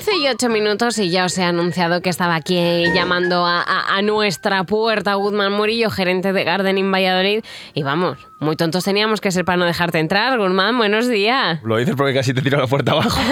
11:08 y ya os he anunciado que estaba aquí llamando a nuestra puerta Guzmán Murillo, gerente de Gardening Valladolid. Y vamos, muy tontos teníamos que ser para no dejarte entrar. Guzmán, buenos días. Lo dices porque casi te tiro la puerta abajo.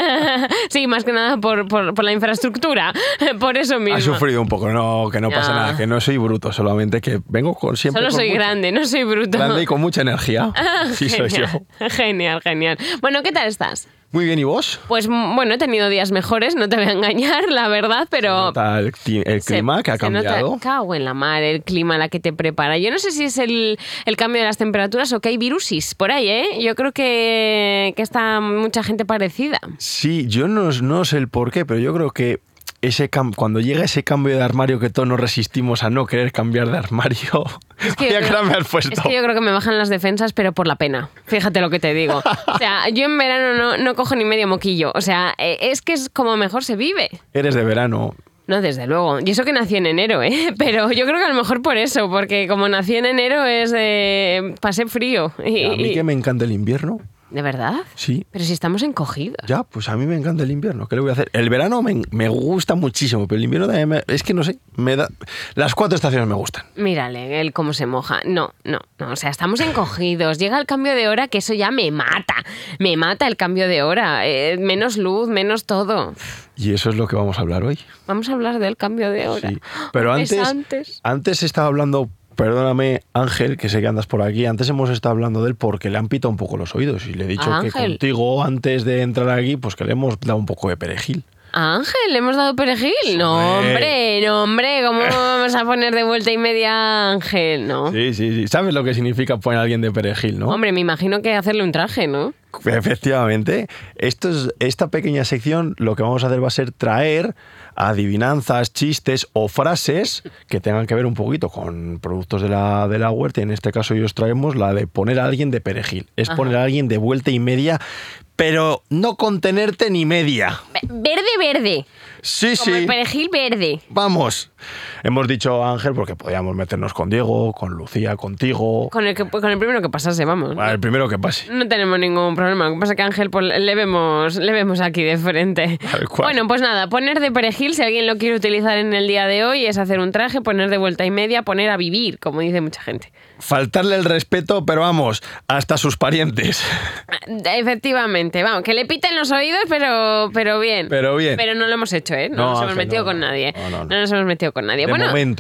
Sí, más que nada por la infraestructura, por eso mismo. Has sufrido un poco, que no pasa nada, que no soy bruto, solamente que vengo con siempre. Solo soy grande, no soy bruto. Grande y con mucha energía. Sí, soy yo. Genial. Bueno, ¿qué tal estás? Muy bien, ¿y vos? Pues bueno, he tenido días mejores, no te voy a engañar, la verdad, pero... Se nota el clima que ha cambiado. Cago en la mar, el clima, la que te prepara. Yo no sé si es el cambio de las temperaturas o que hay virusis por ahí, ¿eh? Yo creo que está mucha gente parecida. Sí, yo no sé el por qué, pero yo creo que cuando llega ese cambio de armario que todos nos resistimos a no querer cambiar de armario, voy a cambiar puesto. Es que yo creo que me bajan las defensas, pero por la pena. Fíjate lo que te digo. O sea, yo en verano no cojo ni medio moquillo. O sea, es que es como mejor se vive. Eres de verano. No, desde luego. Y eso que nací en enero, ¿eh? Pero yo creo que a lo mejor por eso, porque como nací en enero pasé frío. A mí que me encanta el invierno. ¿De verdad? Sí. Pero si estamos encogidos. Ya, pues a mí me encanta el invierno. ¿Qué le voy a hacer? El verano me gusta muchísimo, pero el invierno también es que no sé, las 4 estaciones me gustan. Mírale, él cómo se moja. No. O sea, estamos encogidos. Llega el cambio de hora, que eso ya me mata. Me mata el cambio de hora. Menos luz, menos todo. Y eso es lo que vamos a hablar hoy. Vamos a hablar del cambio de hora. Sí. Pero antes estaba hablando... Perdóname, Ángel, que sé que andas por aquí. Antes hemos estado hablando de él porque le han pitado un poco los oídos. Y le he dicho que contigo, antes de entrar aquí, pues que le hemos dado un poco de perejil. ¿A Ángel le hemos dado perejil? Sí. No, hombre, ¿cómo vamos a poner de vuelta y media a Ángel? No. Sí. ¿Sabes lo que significa poner a alguien de perejil, no? Hombre, me imagino que hacerle un traje, ¿no? Efectivamente. Esta pequeña sección lo que vamos a hacer va a ser traer adivinanzas, chistes o frases que tengan que ver un poquito con productos de la huerta. Y en este caso os traemos la de poner a alguien de perejil. Es poner a alguien de vuelta y media, pero no contenerte ni media. Verde. Sí. Como el perejil verde. Vamos. Hemos dicho Ángel porque podíamos meternos con Diego, con Lucía, contigo. Con el primero que pasase, vamos. El primero que pase. No tenemos ningún problema. Lo que pasa es que a Ángel pues, le vemos aquí de frente. Bueno, pues nada, poner de perejil, si alguien lo quiere utilizar en el día de hoy, es hacer un traje, poner de vuelta y media, poner a vivir, como dice mucha gente. Faltarle el respeto, pero vamos, hasta sus parientes. Efectivamente, vamos, que le piten los oídos, pero bien. Pero bien. Pero no lo hemos hecho, ¿eh? No nos hemos metido con nadie. No nos hemos metido con nadie.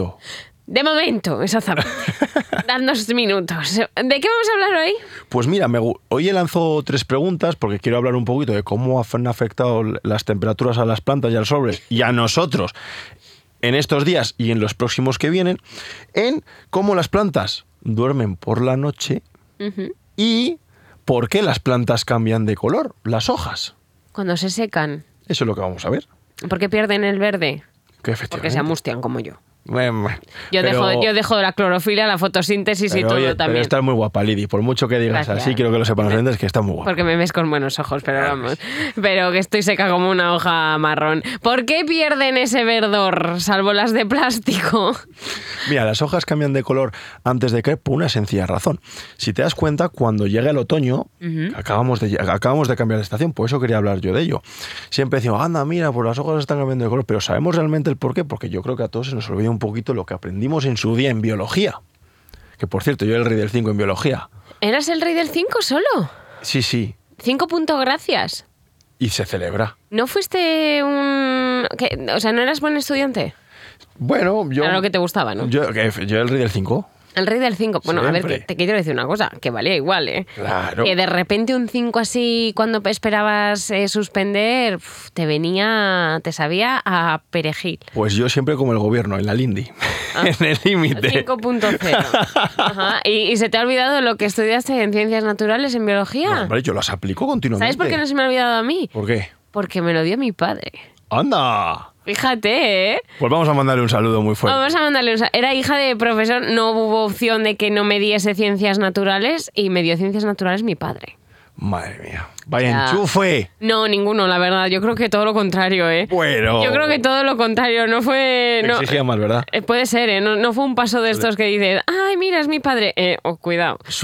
De momento, exactamente. Dadnos minutos. ¿De qué vamos a hablar hoy? Pues mira, hoy he lanzado 3 preguntas porque quiero hablar un poquito de cómo han afectado las temperaturas a las plantas y a los árboles y a nosotros en estos días y en los próximos que vienen, en cómo las plantas duermen por la noche y por qué las plantas cambian de color, las hojas. Cuando se secan. Eso es lo que vamos a ver. ¿Por qué pierden el verde? Porque se amustian como yo. Yo dejo la clorofila, la fotosíntesis y todo también. Pero estás muy guapa, Lidi. Por mucho que digas así, quiero que lo sepan los oyentes que estás muy guapa. Porque me ves con buenos ojos, pero vamos. Pero que estoy seca como una hoja marrón. ¿Por qué pierden ese verdor, salvo las de plástico? Mira, las hojas cambian de color antes de caer por una sencilla razón. Si te das cuenta, cuando llega el otoño, acabamos de cambiar de estación, por eso quería hablar yo de ello. Siempre decimos, anda, mira, pues las hojas están cambiando de color, pero ¿sabemos realmente el por qué? Porque yo creo que a todos se nos olvida un poquito lo que aprendimos en su día en biología. Que por cierto, yo era el rey del 5 en biología. ¿Eras el rey del 5 solo? Sí. 5 puntos gracias. Y se celebra. ¿No fuiste o sea, no eras buen estudiante? Bueno, yo... Era lo que te gustaba, ¿no? Yo el rey del 5. El rey del 5. Bueno, siempre. A ver, te quiero decir una cosa, que valía igual, ¿eh? Claro. Que de repente un 5 así, cuando esperabas suspender, te sabía a perejil. Pues yo siempre como el gobierno, en la Lindy, en el límite. 5.0. Ajá. ¿Y se te ha olvidado lo que estudiaste en Ciencias Naturales, en Biología? No, hombre, yo las aplico continuamente. ¿Sabes por qué no se me ha olvidado a mí? ¿Por qué? Porque me lo dio mi padre. ¡Anda! Fíjate, ¿eh? Pues vamos a mandarle un saludo muy fuerte. Vamos a mandarle un saludo. Era hija de profesor, no hubo opción de que no me diese Ciencias Naturales y me dio Ciencias Naturales mi padre. Madre mía. ¡Vaya enchufe! No, ninguno, la verdad. Yo creo que todo lo contrario, ¿eh? Bueno. Yo creo que todo lo contrario. No fue... Te exigía más, ¿verdad? Puede ser, ¿eh? No fue un paso de estos que dices, ¡ay, mira, es mi padre! Cuidado.